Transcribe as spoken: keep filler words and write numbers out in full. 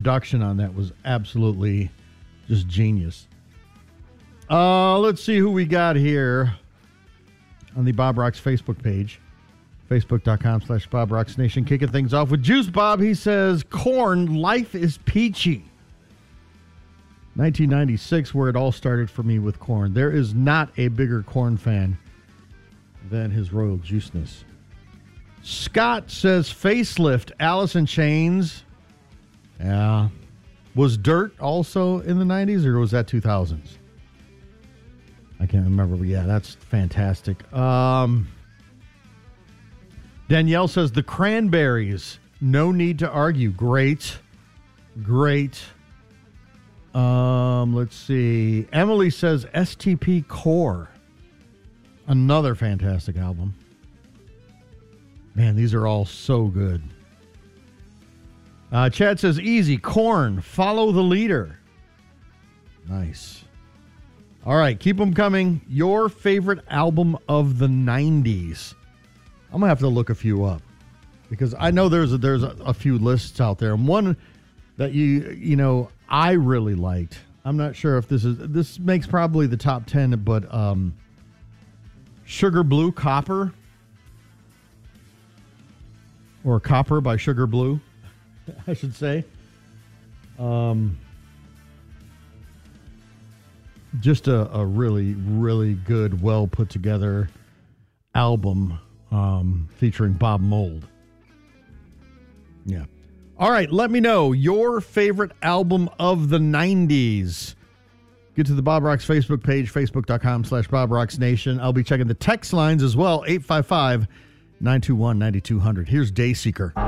production on that was absolutely just genius. Uh, let's see who we got here on the Bob Rocks Facebook page. Facebook.com slash Bob Rocks Nation. Kicking things off with Juice Bob. He says, Korn, Life is Peachy. nineteen ninety-six, where it all started for me with Korn. There is not a bigger Korn fan than his royal juiceness. Scott says, Facelift, Alice in Chains. Yeah. Was Dirt also in the nineties, or was that two thousands? I can't remember, but yeah, that's fantastic. Um... Danielle says, The Cranberries, No Need to Argue. Great. Great. Um, let's see. Emily says, S T P Core. Another fantastic album. Man, these are all so good. Uh, Chad says, easy. Korn, Follow the Leader. Nice. All right, keep them coming. Your favorite album of the nineties. I'm going to have to look a few up because I know there's a, there's a, a few lists out there. And one that you, you know, I really liked. I'm not sure if this is, this makes probably the top ten, but um, Sugar Blue Copper or Copper by Sugar Blue, I should say. Um, just a, a really, really good, well put together album. Um, featuring Bob Mould. Yeah. All right, let me know your favorite album of the nineties. Get to the Bob Rocks Facebook page, facebook.com slash Bob Rocks Nation. I'll be checking the text lines as well, eight five five, nine two one, nine two zero zero. Here's Dayseeker.